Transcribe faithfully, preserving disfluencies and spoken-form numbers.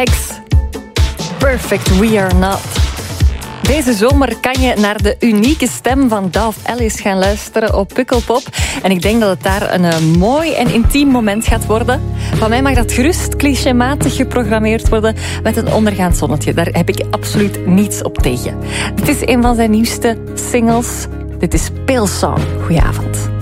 X. Perfect We Are Not. Deze zomer kan je naar de unieke stem van Dove Ellis gaan luisteren op Pukkelpop. En ik denk dat het daar een uh, mooi en intiem moment gaat worden. Van mij mag dat gerust clichématig geprogrammeerd worden met een ondergaand zonnetje. Daar heb ik absoluut niets op tegen. Dit is een van zijn nieuwste singles. Dit is Pale Song. Goedenavond.